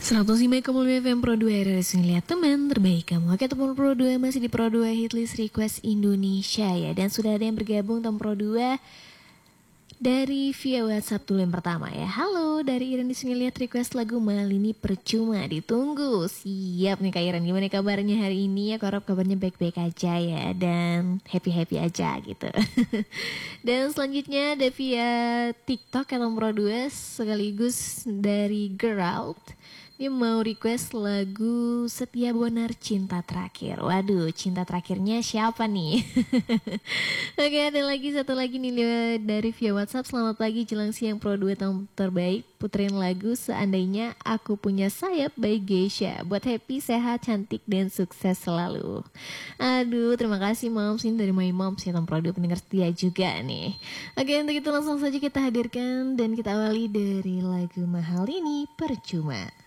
105,5 FM Pro 2 RRS ngeliat teman terbaik kamu. Oke teman Pro 2 masih di Pro 2 Hitlist Request Indonesia ya. Dan sudah ada yang bergabung teman Pro 2 dari via WhatsApp dulu yang pertama ya. Halo, dari Iren di ngeliat request lagu Malini Percuma. Ditunggu. Siap nih Kak Iren, gimana kabarnya hari ini? Aku harap kabarnya baik-baik aja ya. Dan happy-happy aja gitu. Dan selanjutnya ada via TikTok ya teman Pro 2 sekaligus dari Gerald. Dia mau request lagu Setia Bonar Cinta Terakhir. Waduh, cinta terakhirnya siapa nih? Oke, ada lagi satu lagi nih dari via WhatsApp. Selamat pagi jelang siang Pro 2 tahun terbaik. Puterin lagu Seandainya Aku Punya Sayap by Geisha. Buat happy, sehat, cantik, dan sukses selalu. Aduh, terima kasih Moms. Ini dari My Moms ya, Pro 2 pendengar setia juga nih. Oke, untuk itu langsung saja kita hadirkan dan kita awali dari lagu mahal ini Percuma.